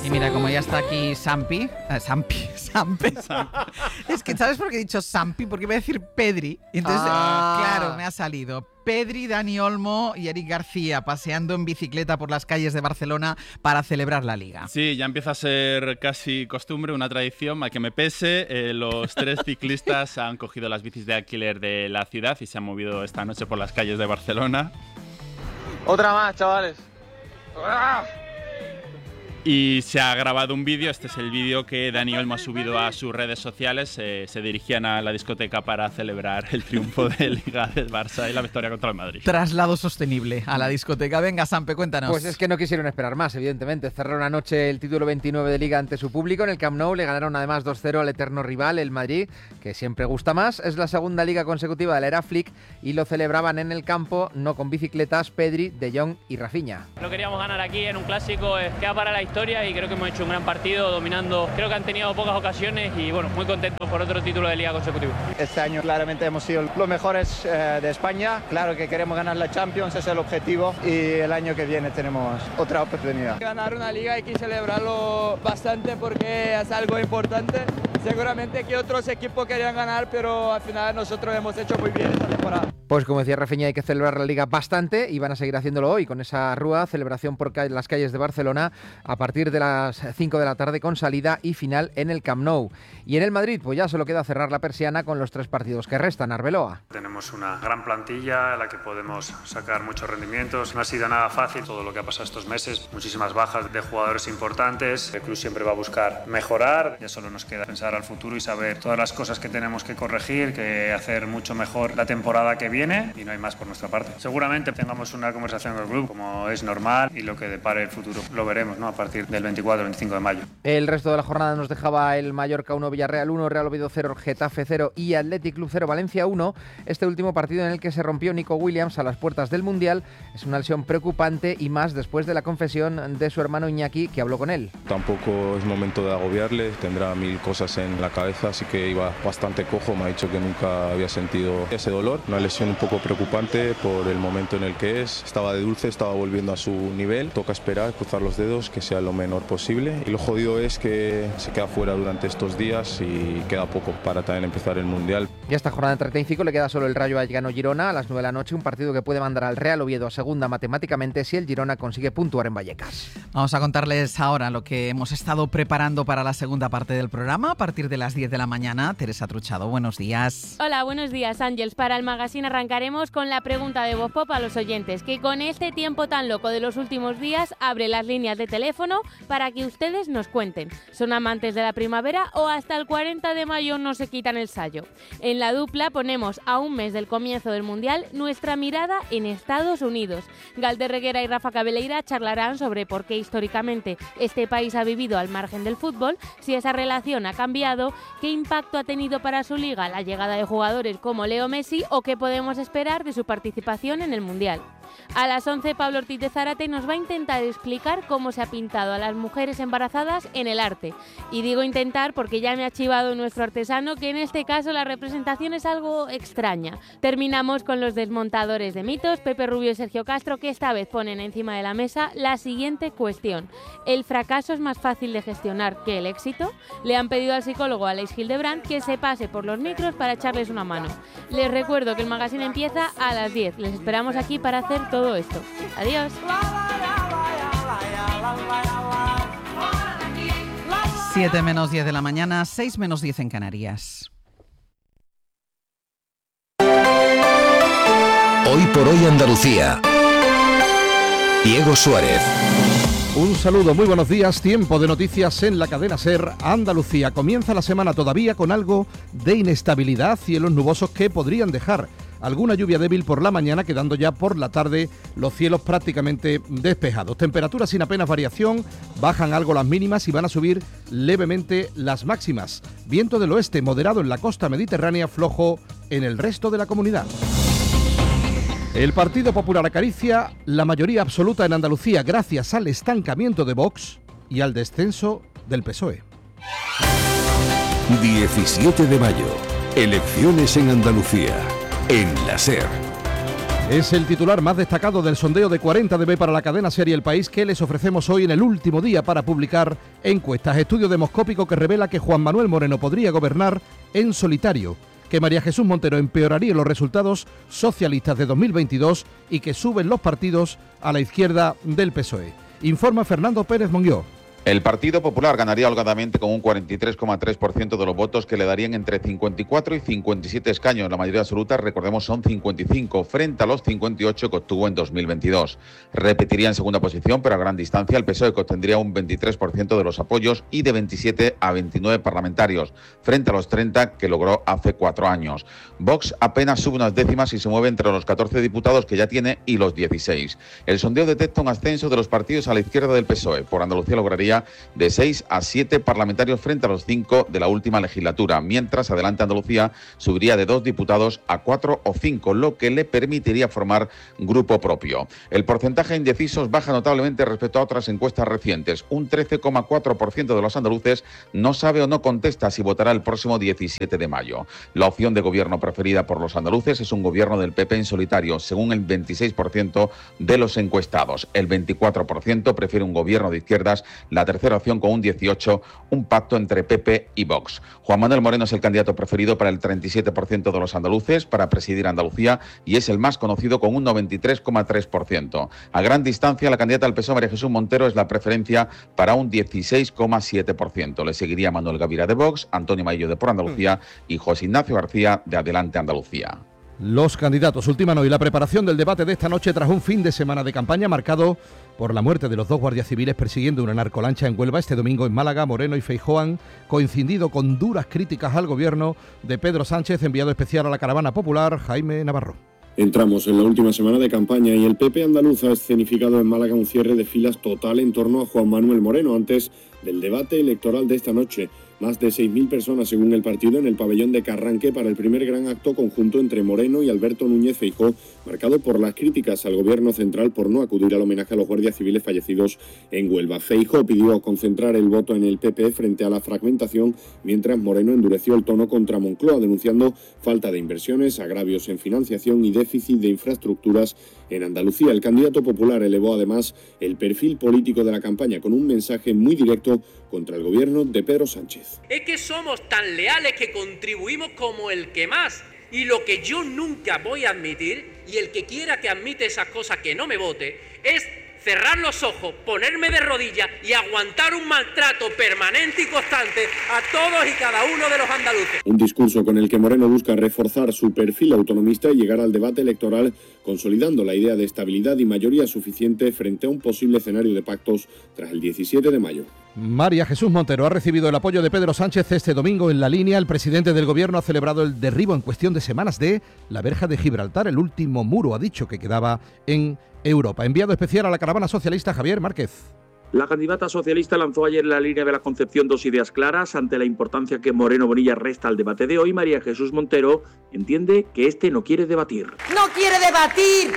Y mira, como ya está aquí Sampi. Es que, ¿sabes por qué he dicho Sampi? Porque iba a decir Pedri. Entonces, claro, me ha salido. Pedri, Dani Olmo y Eric García paseando en bicicleta por las calles de Barcelona para celebrar la Liga. Sí, ya empieza a ser casi costumbre, una tradición. A que me pese, los 3 ciclistas han cogido las bicis de alquiler de la ciudad y se han movido esta noche por las calles de Barcelona. Otra más, chavales. Y se ha grabado un vídeo, este es el vídeo que Dani Olmo ha subido a sus redes sociales. Se dirigían a la discoteca para celebrar el triunfo de Liga del Barça y la victoria contra el Madrid. Traslado sostenible a la discoteca. Venga, Sampe, cuéntanos. Pues es que no quisieron esperar más, evidentemente. Cerraron anoche el título 29 de Liga ante su público. En el Camp Nou le ganaron además 2-0 al eterno rival, el Madrid, que siempre gusta más. Es la segunda Liga consecutiva de la era Flick y lo celebraban en el campo, no con bicicletas, Pedri, De Jong y Rafinha. Lo queríamos ganar aquí en un clásico, queda para la historia y creo que hemos hecho un gran partido dominando. Creo que han tenido pocas ocasiones y bueno, muy contentos por otro título de Liga consecutivo. Este año claramente hemos sido los mejores de España. Claro que queremos ganar la Champions, ese es el objetivo y el año que viene tenemos otra oportunidad. Ganar una Liga hay que celebrarlo bastante porque es algo importante. Seguramente que otros equipos querían ganar, pero al final nosotros hemos hecho muy bien esta temporada. Pues como decía Rafinha, hay que celebrar la Liga bastante y van a seguir haciéndolo hoy con esa rúa, celebración por las calles de Barcelona a partir de las 5 de la tarde con salida y final en el Camp Nou. Y en el Madrid pues ya solo queda cerrar la persiana con los 3 partidos que restan. Arbeloa. Tenemos una gran plantilla en la que podemos sacar muchos rendimientos. No ha sido nada fácil todo lo que ha pasado estos meses, muchísimas bajas de jugadores importantes. El club siempre va a buscar mejorar, ya solo nos queda pensar al futuro y saber todas las cosas que tenemos que corregir, que hacer mucho mejor la temporada que viene y no hay más por nuestra parte. Seguramente tengamos una conversación con el club como es normal y lo que depare el futuro lo veremos, ¿no? A partir del 24-25 de mayo. El resto de la jornada nos dejaba el Mallorca 1, Villarreal 1, Real Oviedo 0, Getafe 0 y Athletic Club 0, Valencia 1. Este último partido en el que se rompió Nico Williams a las puertas del Mundial es una lesión preocupante y más después de la confesión de su hermano Iñaki, que habló con él. Tampoco es momento de agobiarle, tendrá 1000 cosas en la cabeza, así que iba bastante cojo, me ha dicho que nunca había sentido ese dolor. Una lesión un poco preocupante por el momento en el que estaba de dulce, estaba volviendo a su nivel, toca esperar, cruzar los dedos, que sea lo menor posible y lo jodido es que se queda fuera durante estos días y queda poco para también empezar el Mundial. Y a esta jornada de 35 le queda solo el Rayo Vallecano-Girona a las 9 de la noche, un partido que puede mandar al Real Oviedo a segunda matemáticamente si el Girona consigue puntuar en Vallecas. Vamos a contarles ahora lo que hemos estado preparando para la segunda parte del programa a partir de las 10 de la mañana. Teresa Truchado, buenos días. Hola, buenos días, Ángels. Para el magazine arrancaremos con la pregunta de Voz Pop a los oyentes, que con este tiempo tan loco de los últimos días abre las líneas de teléfono para que ustedes nos cuenten. ¿Son amantes de la primavera o hasta el 40 de mayo no se quitan el sayo? En la dupla ponemos a un mes del comienzo del Mundial nuestra mirada en Estados Unidos. Galder Reguera y Rafa Cabeleira charlarán sobre por qué históricamente este país ha vivido al margen del fútbol, si esa relación ha cambiado, qué impacto ha tenido para su liga la llegada de jugadores como Leo Messi o qué podemos esperar de su participación en el Mundial. A las 11, Pablo Ortiz de Zárate nos va a intentar explicar cómo se ha pintado a las mujeres embarazadas en el arte. Y digo intentar porque ya me ha chivado nuestro artesano que en este caso la representación es algo extraña. Terminamos con los desmontadores de mitos, Pepe Rubio y Sergio Castro, que esta vez ponen encima de la mesa la siguiente cuestión. ¿El fracaso es más fácil de gestionar que el éxito? Le han pedido al psicólogo Aleix Hildebrand que se pase por los micros para echarles una mano. Les recuerdo que el magazine empieza a las 10. Les esperamos aquí para hacer todo esto. Adiós. 7 menos 10 de la mañana, 6 menos 10 en Canarias. Hoy por hoy Andalucía. Diego Suárez. Un saludo, muy buenos días. Tiempo de noticias en la cadena SER Andalucía. Comienza la semana todavía con algo de inestabilidad, cielos nubosos que podrían dejar alguna lluvia débil por la mañana, quedando ya por la tarde los cielos prácticamente despejados. Temperaturas sin apenas variación, bajan algo las mínimas y van a subir levemente las máximas. Viento del oeste moderado en la costa mediterránea, flojo en el resto de la comunidad. El Partido Popular acaricia la mayoría absoluta en Andalucía gracias al estancamiento de Vox y al descenso del PSOE. 17 de mayo, elecciones en Andalucía. En la SER. Es el titular más destacado del sondeo de 40 dB para la cadena SER El País que les ofrecemos hoy en el último día para publicar encuestas. Estudio demoscópico que revela que Juan Manuel Moreno podría gobernar en solitario, que María Jesús Montero empeoraría los resultados socialistas de 2022 y que suben los partidos a la izquierda del PSOE. Informa Fernando Pérez Monguió. El Partido Popular ganaría holgadamente con un 43,3% de los votos que le darían entre 54 y 57 escaños. La mayoría absoluta, recordemos, son 55, frente a los 58 que obtuvo en 2022. Repetiría en segunda posición, pero a gran distancia, el PSOE, que obtendría un 23% de los apoyos y de 27 a 29 parlamentarios, frente a los 30 que logró hace 4 años. Vox apenas sube unas décimas y se mueve entre los 14 diputados que ya tiene y los 16. El sondeo detecta un ascenso de los partidos a la izquierda del PSOE. Por Andalucía lograría de 6 a 7 parlamentarios frente a los 5 de la última legislatura, mientras Adelante Andalucía subiría de 2 diputados a 4 o 5, lo que le permitiría formar grupo propio. El porcentaje de indecisos baja notablemente respecto a otras encuestas recientes. Un 13,4% de los andaluces no sabe o no contesta si votará el próximo 17 de mayo. La opción de gobierno preferida por los andaluces es un gobierno del PP en solitario, según el 26% de los encuestados. El 24% prefiere un gobierno de izquierdas, la tercera opción con un 18%, un pacto entre PP y Vox. Juan Manuel Moreno es el candidato preferido para el 37% de los andaluces para presidir Andalucía y es el más conocido con un 93,3%. A gran distancia, la candidata del PSOE, María Jesús Montero, es la preferencia para un 16,7%. Le seguiría Manuel Gavira de Vox, Antonio Maillo de Por Andalucía y José Ignacio García de Adelante Andalucía. Los candidatos ultiman hoy la preparación del debate de esta noche tras un fin de semana de campaña marcado por la muerte de los 2 guardias civiles persiguiendo una narcolancha en Huelva. Este domingo en Málaga, Moreno y Feijóo han coincidido con duras críticas al gobierno de Pedro Sánchez, enviado especial a la caravana popular, Jaime Navarro. Entramos en la última semana de campaña y el PP andaluz ha escenificado en Málaga un cierre de filas total en torno a Juan Manuel Moreno antes del debate electoral de esta noche. Más de 6.000 personas, según el partido, en el pabellón de Carranque para el primer gran acto conjunto entre Moreno y Alberto Núñez Feijóo, marcado por las críticas al gobierno central por no acudir al homenaje a los guardias civiles fallecidos en Huelva. Feijóo pidió concentrar el voto en el PP frente a la fragmentación, mientras Moreno endureció el tono contra Moncloa, denunciando falta de inversiones, agravios en financiación y déficit de infraestructuras en Andalucía. El candidato popular elevó además el perfil político de la campaña con un mensaje muy directo contra el gobierno de Pedro Sánchez. Es que somos tan leales que contribuimos como el que más. Y lo que yo nunca voy a admitir, y el que quiera que admite esas cosas que no me vote, es cerrar los ojos, ponerme de rodillas y aguantar un maltrato permanente y constante a todos y cada uno de los andaluces. Un discurso con el que Moreno busca reforzar su perfil autonomista y llegar al debate electoral consolidando la idea de estabilidad y mayoría suficiente frente a un posible escenario de pactos tras el 17 de mayo. María Jesús Montero ha recibido el apoyo de Pedro Sánchez este domingo en la línea. El presidente del gobierno ha celebrado el derribo en cuestión de semanas de la verja de Gibraltar, el último muro, ha dicho, que quedaba en Europa. Enviado especial a la caravana socialista, Javier Márquez. La candidata socialista lanzó ayer en la línea de la Concepción 2 ideas claras. Ante la importancia que Moreno Bonilla resta al debate de hoy, María Jesús Montero entiende que este no quiere debatir. No quiere debatir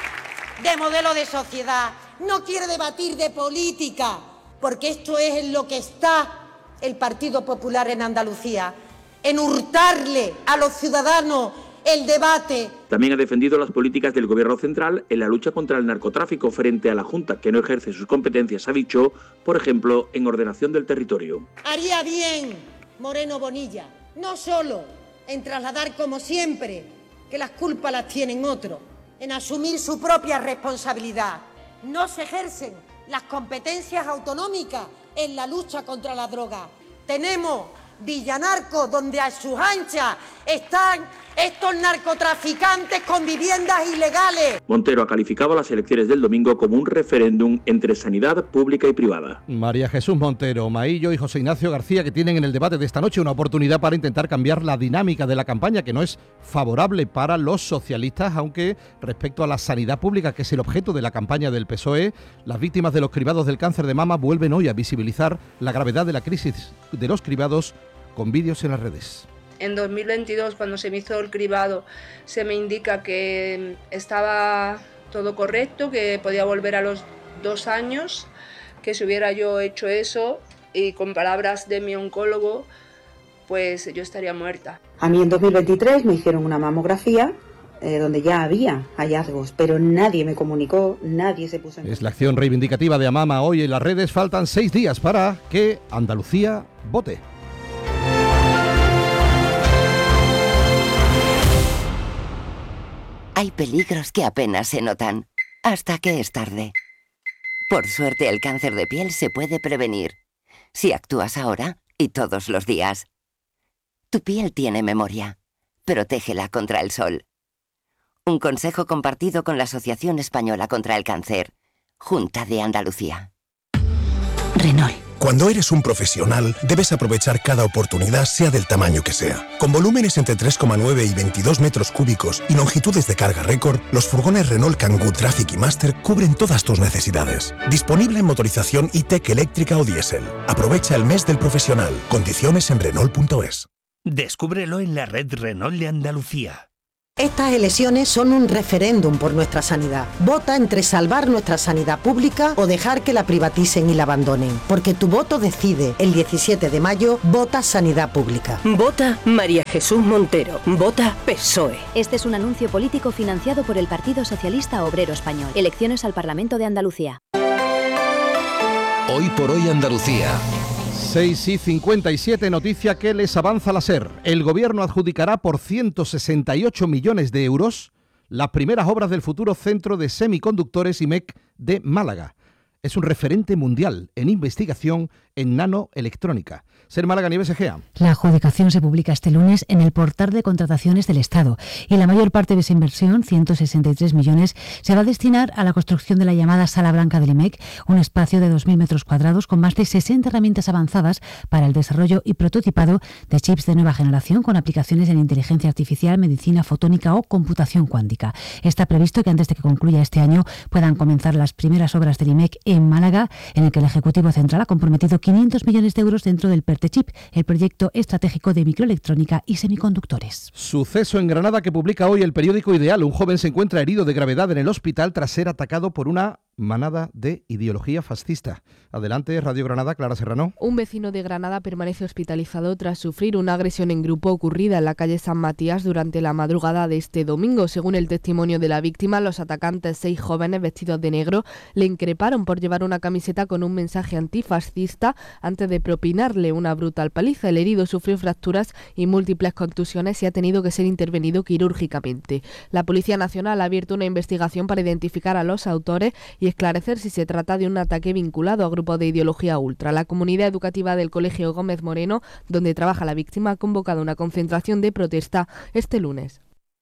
de modelo de sociedad, no quiere debatir de política, porque esto es en lo que está el Partido Popular en Andalucía, en hurtarle a los ciudadanos el debate. También ha defendido las políticas del Gobierno central en la lucha contra el narcotráfico frente a la Junta, que no ejerce sus competencias, ha dicho, por ejemplo, en ordenación del territorio. Haría bien Moreno Bonilla, no solo en trasladar, como siempre, que las culpas las tienen otros, en asumir su propia responsabilidad. No se ejercen las competencias autonómicas en la lucha contra la droga. Tenemos villanarcos donde a sus anchas están estos narcotraficantes con viviendas ilegales. Montero ha calificado las elecciones del domingo como un referéndum entre sanidad pública y privada. María Jesús Montero, Maillo y José Ignacio García, que tienen en el debate de esta noche una oportunidad para intentar cambiar la dinámica de la campaña, que no es favorable para los socialistas, aunque respecto a la sanidad pública, que es el objeto de la campaña del PSOE, las víctimas de los cribados del cáncer de mama vuelven hoy a visibilizar la gravedad de la crisis de los cribados con vídeos en las redes. En 2022, cuando se me hizo el cribado, se me indica que estaba todo correcto, que podía volver a los 2 años, que si hubiera yo hecho eso, y con palabras de mi oncólogo, pues yo estaría muerta. A mí en 2023 me hicieron una mamografía donde ya había hallazgos, pero nadie me comunicó, nadie se puso en... Es la acción reivindicativa de Amama hoy en las redes. Faltan 6 días para que Andalucía vote. Hay peligros que apenas se notan, hasta que es tarde. Por suerte, el cáncer de piel se puede prevenir, si actúas ahora y todos los días. Tu piel tiene memoria. Protégela contra el sol. Un consejo compartido con la Asociación Española contra el Cáncer. Junta de Andalucía. Renault. Cuando eres un profesional, debes aprovechar cada oportunidad, sea del tamaño que sea. Con volúmenes entre 3,9 y 22 metros cúbicos y longitudes de carga récord, los furgones Renault Kangoo Traffic y Master cubren todas tus necesidades. Disponible en motorización e-Tech eléctrica o diésel. Aprovecha el mes del profesional. Condiciones en Renault.es. Descúbrelo en la red Renault de Andalucía. Estas elecciones son un referéndum por nuestra sanidad. Vota entre salvar nuestra sanidad pública o dejar que la privaticen y la abandonen. Porque tu voto decide. El 17 de mayo, vota sanidad pública. Vota María Jesús Montero. Vota PSOE. Este es un anuncio político financiado por el Partido Socialista Obrero Español. Elecciones al Parlamento de Andalucía. Hoy por hoy Andalucía. 6:57, noticia que les avanza la SER. El Gobierno adjudicará por 168 millones de euros las primeras obras del futuro Centro de Semiconductores IMEC de Málaga. Es un referente mundial en investigación en nanoelectrónica. SER Málaga, Nieves Egea. La adjudicación se publica este lunes en el portal de contrataciones del Estado y la mayor parte de esa inversión, 163 millones, se va a destinar a la construcción de la llamada Sala Blanca del IMEC, un espacio de 2.000 metros cuadrados con más de 60 herramientas avanzadas para el desarrollo y prototipado de chips de nueva generación con aplicaciones en inteligencia artificial, medicina fotónica o computación cuántica. Está previsto que antes de que concluya este año puedan comenzar las primeras obras del IMEC en Málaga, en el que el Ejecutivo Central ha comprometido 500 millones de euros dentro del PERTECHIP, el proyecto estratégico de microelectrónica y semiconductores. Suceso en Granada que publica hoy el periódico Ideal. Un joven se encuentra herido de gravedad en el hospital tras ser atacado por una manada de ideología fascista. Adelante, Radio Granada, Clara Serrano. Un vecino de Granada permanece hospitalizado tras sufrir una agresión en grupo ocurrida en la calle San Matías durante la madrugada de este domingo. Según el testimonio de la víctima, los atacantes, 6 jóvenes vestidos de negro, le increparon por llevar una camiseta con un mensaje antifascista antes de propinarle una brutal paliza. El herido sufrió fracturas y múltiples contusiones y ha tenido que ser intervenido quirúrgicamente. La Policía Nacional ha abierto una investigación para identificar a los autores y esclarecer si se trata de un ataque vinculado a grupos de ideología ultra. La comunidad educativa del Colegio Gómez Moreno, donde trabaja la víctima, ha convocado una concentración de protesta este lunes.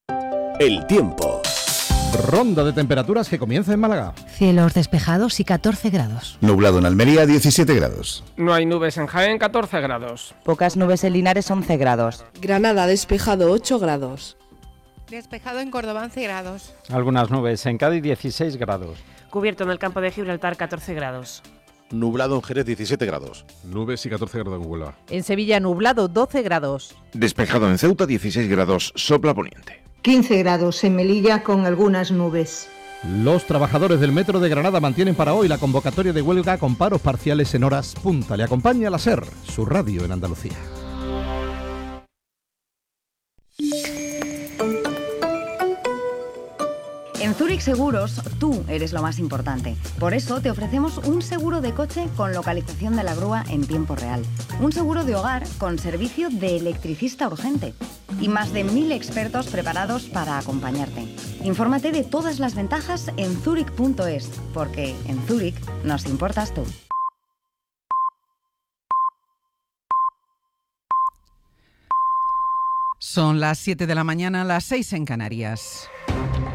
El tiempo. Ronda de temperaturas que comienza en Málaga. Cielos despejados y 14 grados. Nublado en Almería, 17 grados. No hay nubes en Jaén, 14 grados. Pocas nubes en Linares, 11 grados. Granada despejado, 8 grados. Despejado en Córdoba, 11 grados. Algunas nubes en Cádiz, 16 grados. Cubierto en el campo de Gibraltar, 14 grados. Nublado en Jerez, 17 grados. Nubes y 14 grados en Huelva. En Sevilla, nublado, 12 grados. Despejado en Ceuta, 16 grados, sopla poniente. 15 grados en Melilla con algunas nubes. Los trabajadores del Metro de Granada mantienen para hoy la convocatoria de huelga con paros parciales en horas punta. Le acompaña la SER, su radio en Andalucía. En Zurich Seguros, tú eres lo más importante. Por eso te ofrecemos un seguro de coche con localización de la grúa en tiempo real. Un seguro de hogar con servicio de electricista urgente. Y más de 1000 expertos preparados para acompañarte. Infórmate de todas las ventajas en zurich.es, porque en Zurich nos importas tú. Son las 7 de la mañana, las 6 en Canarias.